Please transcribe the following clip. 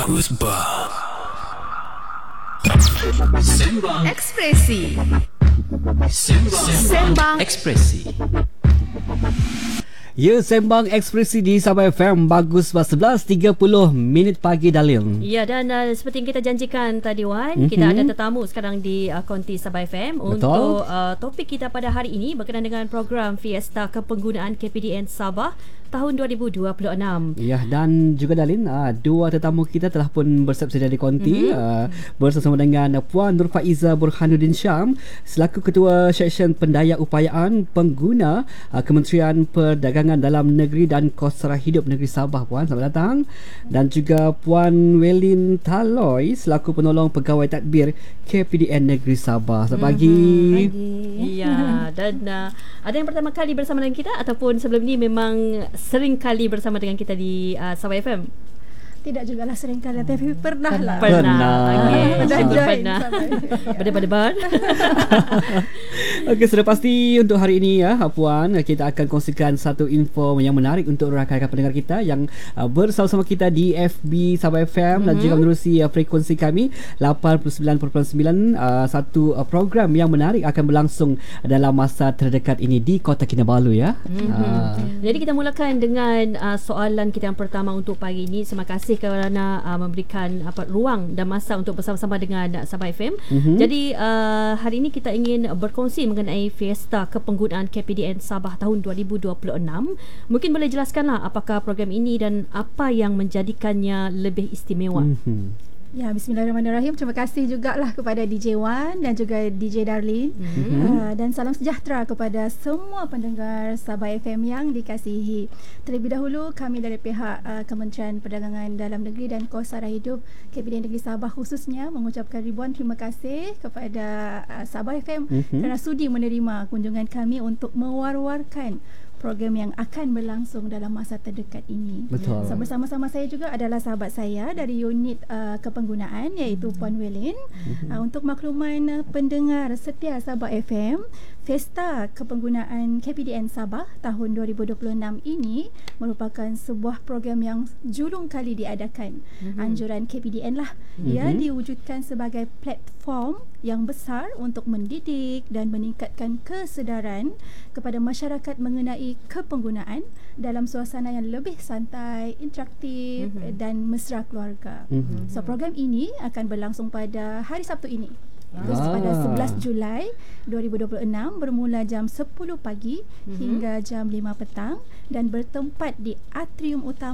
Goosebumps. Sembang Ekspresi. Sembang Ekspresi. Ya, Sembang Ekspresi di Sabah FM. Bagus 11.30 minit pagi, Dalim. Ya, dan seperti yang kita janjikan tadi, Wan, kita ada tetamu sekarang di Konti Sabah FM. Betul. Untuk topik kita pada hari ini berkenaan dengan program Fiesta Kepenggunaan KPDN Sabah tahun 2026. Ya, dan juga Dalin, dua tetamu kita telah pun bersedia di Konti bersama dengan Puan Nur Faiza Burhanuddin Syam selaku Ketua Seksyen Pendaya Upayaan Pengguna Kementerian Perdagangan Dalam Negeri dan Kos Sara Hidup Negeri Sabah. Puan, selamat datang. Dan juga Puan Welin Taloy selaku Penolong Pegawai Tadbir KPDN Negeri Sabah. Selamat pagi. Ya, dan ada yang pertama kali bersama dengan kita ataupun sebelum ni memang sering kali bersama dengan kita di Sabah FM? Tidak jugalah sering kali, tapi pernah lah. Okey, pernah. Berdebar-debar. Okey, sudah pasti untuk hari ini ya, Puan, kita akan kongsikan satu info yang menarik untuk rakan-rakan pendengar kita yang bersama-sama kita di FB Sabah FM dan juga menerusi frekuensi kami 89.9. Satu program yang menarik akan berlangsung dalam masa terdekat ini di Kota Kinabalu ya. Jadi kita mulakan dengan soalan kita yang pertama untuk pagi ini. Terima kasih kerana memberikan ruang dan masa untuk bersama-sama dengan Sabah FM. Jadi hari ini kita ingin berkongsi mengenai Fiesta Kepenggunaan KPDN Sabah tahun 2026. Mungkin boleh jelaskanlah apakah program ini dan apa yang menjadikannya lebih istimewa. Ya, bismillahirrahmanirrahim. Terima kasih jugalah kepada DJ Wan dan juga DJ Darlin. Dan salam sejahtera kepada semua pendengar Sabah FM yang dikasihi. Terlebih dahulu kami dari pihak Kementerian Perdagangan Dalam Negeri dan Kos Sara Hidup KPDN Negeri Sabah khususnya mengucapkan ribuan terima kasih kepada Sabah FM kerana sudi menerima kunjungan kami untuk mewar-warkan program yang akan berlangsung dalam masa terdekat ini. Betul. So, bersama-sama saya juga adalah sahabat saya dari unit kepenggunaan iaitu Puan Welin. Untuk makluman pendengar setia Sabah FM, Fiesta Kepenggunaan KPDN Sabah tahun 2026 ini merupakan sebuah program yang julung kali diadakan. Anjuran KPDN lah. Ia diwujudkan sebagai platform yang besar untuk mendidik dan meningkatkan kesedaran kepada masyarakat mengenai kepenggunaan dalam suasana yang lebih santai, interaktif dan mesra keluarga. So program ini akan berlangsung pada hari Sabtu ini. Terus pada 11 Julai 2026 bermula jam 10 pagi hingga jam 5 petang dan bertempat di atrium utama